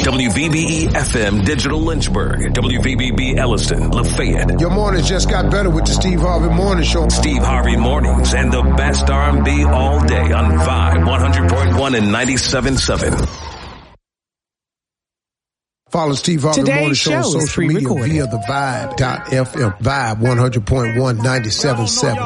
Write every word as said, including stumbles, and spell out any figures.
W V B E F M Digital Lynchburg, W V B B Elliston, Lafayette. Your morning just got better with the Steve Harvey Morning Show. Steve Harvey Mornings and the best R and B all day on Vibe one hundred point one and ninety-seven point seven. Follow Steve Harvey Today's Morning Show on show is social media pre-recorded. via the Vibe dot F M. Vibe one hundred point one, ninety-seven point seven.